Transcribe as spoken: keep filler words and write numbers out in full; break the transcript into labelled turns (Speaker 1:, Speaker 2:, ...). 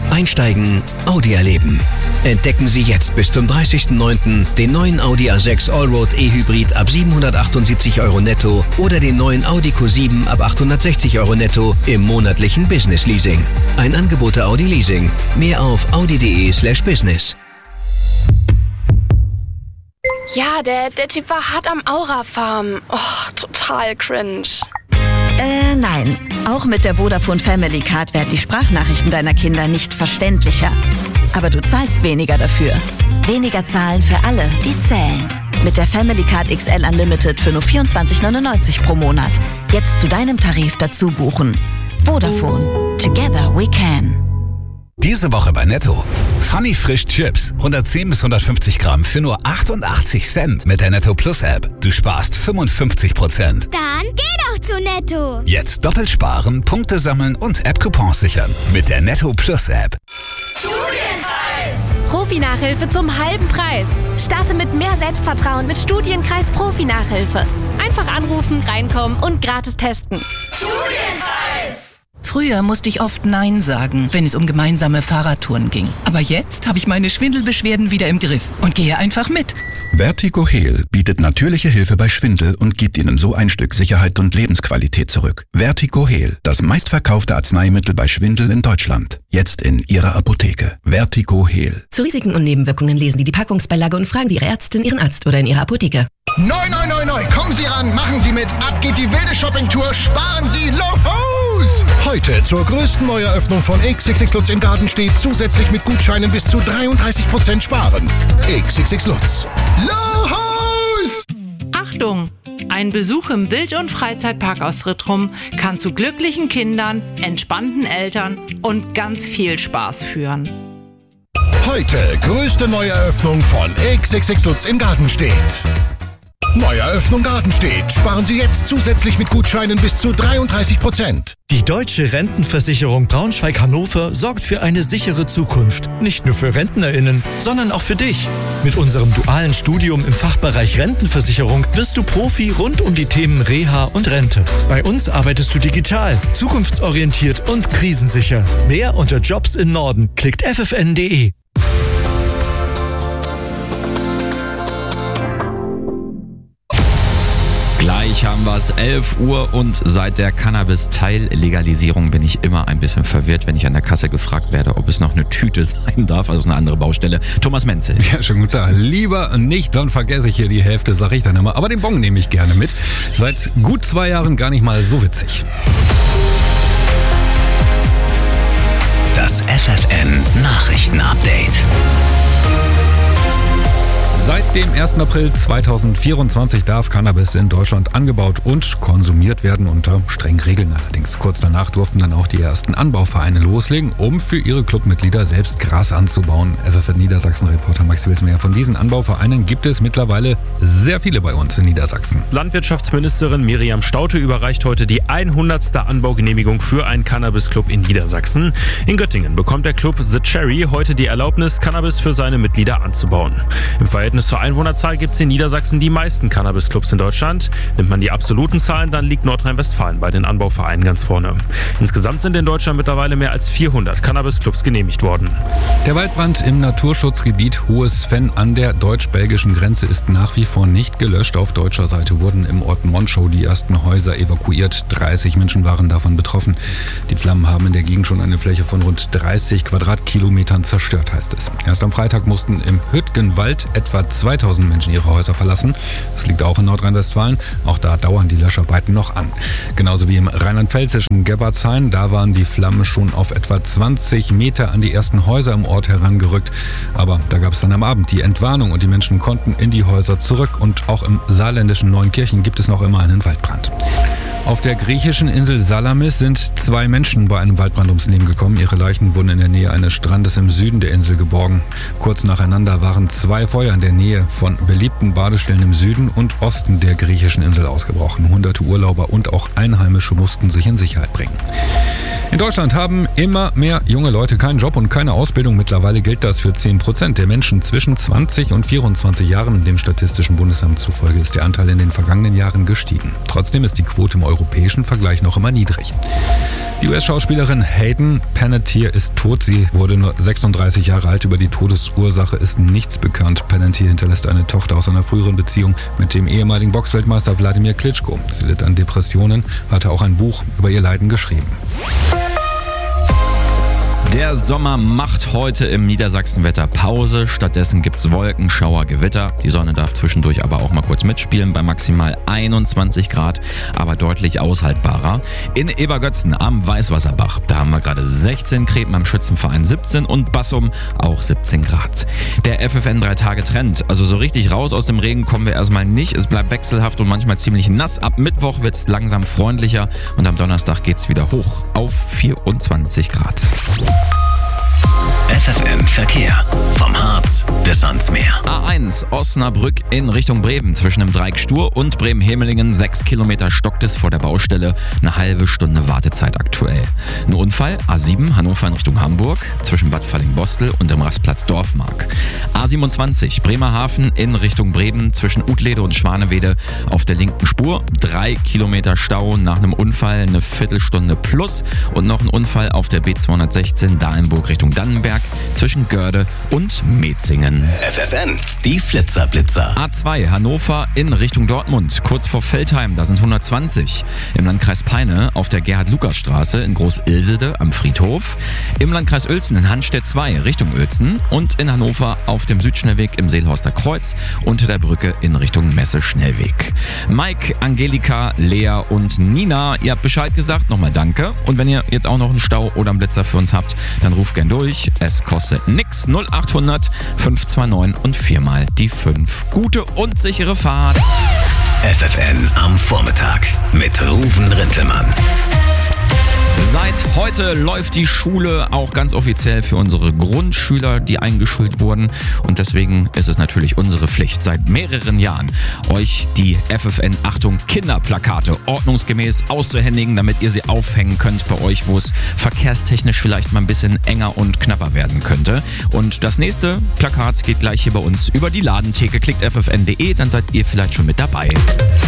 Speaker 1: Einsteigen, Audi erleben. Entdecken Sie jetzt bis zum dreißigsten neunten den neuen Audi A sechs Allroad E-Hybrid ab siebenhundertachtundsiebzig Euro netto oder den neuen Audi Q sieben ab achthundertsechzig Euro netto im monatlichen Business Leasing. Ein Angebot der Audi Leasing. Mehr auf audi.de slash business.
Speaker 2: Ja, der, der Typ war hart am Aura-Farm. Oh, total cringe.
Speaker 3: Äh, nein. Auch mit der Vodafone Family Card werden die Sprachnachrichten deiner Kinder nicht verständlicher. Aber du zahlst weniger dafür. Weniger zahlen für alle, die zählen. Mit der Family Card X L Unlimited für nur vierundzwanzig neunundneunzig pro Monat. Jetzt zu deinem Tarif dazu buchen. Vodafone. Together we can.
Speaker 4: Diese Woche bei Netto. Funny Frisch Chips. hundertzehn bis hundertfünfzig Gramm für nur achtundachtzig Cent mit der Netto Plus App. Du sparst fünfundfünfzig Prozent.
Speaker 5: Dann geh doch zu Netto.
Speaker 4: Jetzt doppelt sparen, Punkte sammeln und App-Coupons sichern. Mit der Netto Plus App.
Speaker 6: Studienkreis. Profi-Nachhilfe zum halben Preis. Starte mit mehr Selbstvertrauen mit Studienkreis Profi-Nachhilfe. Einfach anrufen, reinkommen und gratis testen.
Speaker 7: Studienkreis. Früher musste ich oft Nein sagen, wenn es um gemeinsame Fahrradtouren ging. Aber jetzt habe ich meine Schwindelbeschwerden wieder im Griff und gehe einfach mit.
Speaker 8: Vertigo Heal bietet natürliche Hilfe bei Schwindel und gibt Ihnen so ein Stück Sicherheit und Lebensqualität zurück. Vertigo Heal, das meistverkaufte Arzneimittel bei Schwindel in Deutschland. Jetzt in Ihrer Apotheke. Vertigo Heal.
Speaker 9: Zu Risiken und Nebenwirkungen lesen Sie die Packungsbeilage und fragen Sie Ihre Ärztin, Ihren Arzt oder in Ihrer Apotheke.
Speaker 10: Neu, neu, neu, neu. Kommen Sie ran, machen Sie mit. Ab geht die wilde Shoppingtour. Sparen Sie Lohos!
Speaker 11: Heute zur größten Neueröffnung von X X X Lutz in Gartenstedt zusätzlich mit Gutscheinen bis zu dreiunddreißig Prozent sparen. X X X Lutz.
Speaker 10: Lohos!
Speaker 12: Achtung! Ein Besuch im Wild- und Freizeitpark aus Rittrum kann zu glücklichen Kindern, entspannten Eltern und ganz viel Spaß führen.
Speaker 11: Heute größte Neueröffnung von X X X Lutz in Gartenstedt. Neueröffnung Gartenstedt. Sparen Sie jetzt zusätzlich mit Gutscheinen bis zu dreiunddreißig Prozent.
Speaker 13: Die Deutsche Rentenversicherung Braunschweig-Hannover sorgt für eine sichere Zukunft. Nicht nur für RentnerInnen, sondern auch für dich. Mit unserem dualen Studium im Fachbereich Rentenversicherung wirst du Profi rund um die Themen Reha und Rente. Bei uns arbeitest du digital, zukunftsorientiert und krisensicher. Mehr unter Jobs im Norden. Klickt f f n punkt d e.
Speaker 14: Gleich haben wir es, elf Uhr, und seit der Cannabis-Teillegalisierung bin ich immer ein bisschen verwirrt, wenn ich an der Kasse gefragt werde, ob es noch eine Tüte sein darf, also eine andere Baustelle. Thomas Menzel.
Speaker 15: Ja, schönen guten Tag. Lieber nicht, dann vergesse ich hier die Hälfte, sag ich dann immer. Aber den Bon nehme ich gerne mit. Seit gut zwei Jahren gar nicht mal so witzig.
Speaker 4: Das F F N Nachrichten-Update.
Speaker 15: Seit dem ersten April zweitausendvierundzwanzig darf Cannabis in Deutschland angebaut und konsumiert werden, unter strengen Regeln allerdings. Kurz danach durften dann auch die ersten Anbauvereine loslegen, um für ihre Clubmitglieder selbst Gras anzubauen. F F N Niedersachsen-Reporter Max Wilsmeyer. Von diesen Anbauvereinen gibt es mittlerweile sehr viele bei uns in Niedersachsen.
Speaker 16: Landwirtschaftsministerin Miriam Staudte überreicht heute die hundertste Anbaugenehmigung für einen Cannabis-Club in Niedersachsen. In Göttingen bekommt der Club The Cherry heute die Erlaubnis, Cannabis für seine Mitglieder anzubauen. Im Verhältnis zur Einwohnerzahl gibt es in Niedersachsen die meisten Cannabis-Clubs in Deutschland. Nimmt man die absoluten Zahlen, dann liegt Nordrhein-Westfalen bei den Anbauvereinen ganz vorne. Insgesamt sind in Deutschland mittlerweile mehr als vierhundert Cannabis-Clubs genehmigt worden.
Speaker 15: Der Waldbrand im Naturschutzgebiet Hohes Venn an der deutsch-belgischen Grenze ist nach wie vor nicht gelöscht. Auf deutscher Seite wurden im Ort Monschau die ersten Häuser evakuiert. dreißig Menschen waren davon betroffen. Die Flammen haben in der Gegend schon eine Fläche von rund dreißig Quadratkilometern zerstört, heißt es. Erst am Freitag mussten im Hüttgenwald etwa zweitausend Menschen ihre Häuser verlassen. Das liegt auch in Nordrhein-Westfalen. Auch da dauern die Löscharbeiten noch an. Genauso wie im rheinland-pfälzischen Gebbertshain. Da waren die Flammen schon auf etwa zwanzig Meter an die ersten Häuser im Ort herangerückt. Aber da gab es dann am Abend die Entwarnung und die Menschen konnten in die Häuser zurück. Und auch im saarländischen Neunkirchen gibt es noch immer einen Waldbrand. Auf der griechischen Insel Salamis sind zwei Menschen bei einem Waldbrand ums Leben gekommen. Ihre Leichen wurden in der Nähe eines Strandes im Süden der Insel geborgen. Kurz nacheinander waren zwei Feuer in der Nähe von beliebten Badestellen im Süden und Osten der griechischen Insel ausgebrochen. Hunderte Urlauber und auch Einheimische mussten sich in Sicherheit bringen. In Deutschland haben immer mehr junge Leute keinen Job und keine Ausbildung. Mittlerweile gilt das für zehn Prozent der Menschen zwischen zwanzig und vierundzwanzig Jahren. Dem Statistischen Bundesamt zufolge ist der Anteil in den vergangenen Jahren gestiegen. Trotzdem ist die Quote im europäischen Vergleich noch immer niedrig. Die U S-Schauspielerin Hayden Panettiere ist tot. Sie wurde nur sechsunddreißig Jahre alt. Über die Todesursache ist nichts bekannt. Panettiere hinterlässt eine Tochter aus einer früheren Beziehung mit dem ehemaligen Boxweltmeister Wladimir Klitschko. Sie litt an Depressionen, hatte auch ein Buch über ihr Leiden geschrieben.
Speaker 14: Der Sommer macht heute im Niedersachsenwetter Pause. Stattdessen gibt's Wolken, Schauer, Gewitter. Die Sonne darf zwischendurch aber auch mal kurz mitspielen bei maximal einundzwanzig Grad, aber deutlich aushaltbarer. In Ebergötzen am Weißwasserbach, da haben wir gerade sechzehn, Kreten am Schützenverein siebzehn und Bassum auch siebzehn Grad. Der F F N drei Tage Trend, also so richtig raus aus dem Regen kommen wir erstmal nicht. Es bleibt wechselhaft und manchmal ziemlich nass. Ab Mittwoch wird's langsam freundlicher und am Donnerstag geht's wieder hoch auf vierundzwanzig Grad.
Speaker 1: F F M Verkehr. Vom Harz bis ans Meer.
Speaker 14: A eins Osnabrück in Richtung Bremen. Zwischen dem Dreieck Stur und Bremen-Hemelingen. Sechs Kilometer stockt es vor der Baustelle. Eine halbe Stunde Wartezeit aktuell. Ein Unfall. A sieben Hannover in Richtung Hamburg. Zwischen Bad Falling-Bostel und dem Rastplatz Dorfmark. A siebenundzwanzig Bremerhaven in Richtung Bremen. Zwischen Utlede und Schwanewede auf der linken Spur. Drei Kilometer Stau nach einem Unfall. Eine Viertelstunde plus. Und noch ein Unfall auf der B zweihundertsechzehn Dahlenburg Richtung Dannenberg. Zwischen Görde und Metzingen.
Speaker 1: F F N, die Flitzer-Blitzer.
Speaker 14: A zwei Hannover in Richtung Dortmund. Kurz vor Veltheim, da sind hundertzwanzig. Im Landkreis Peine auf der Gerhard-Lukas-Straße in Groß-Ilsede am Friedhof. Im Landkreis Uelzen in Hanstedt zwei Richtung Uelzen. Und in Hannover auf dem Südschnellweg im Seelhorster Kreuz unter der Brücke in Richtung Messe-Schnellweg. Mike, Angelika, Lea und Nina, ihr habt Bescheid gesagt. Nochmal danke. Und wenn ihr jetzt auch noch einen Stau oder einen Blitzer für uns habt, dann ruft gern durch. Es kostet nix. null achthundert fünf zwei neun und viermal die fünf. Gute und sichere Fahrt.
Speaker 1: F F N am Vormittag mit Ruven Rintelmann.
Speaker 14: Seit heute läuft die Schule auch ganz offiziell für unsere Grundschüler, die eingeschult wurden. Und deswegen ist es natürlich unsere Pflicht, seit mehreren Jahren euch die F F N Achtung Kinderplakate ordnungsgemäß auszuhändigen, damit ihr sie aufhängen könnt bei euch, wo es verkehrstechnisch vielleicht mal ein bisschen enger und knapper werden könnte. Und das nächste Plakat geht gleich hier bei uns über die Ladentheke. Klickt F F N punkt de, dann seid ihr vielleicht schon mit dabei.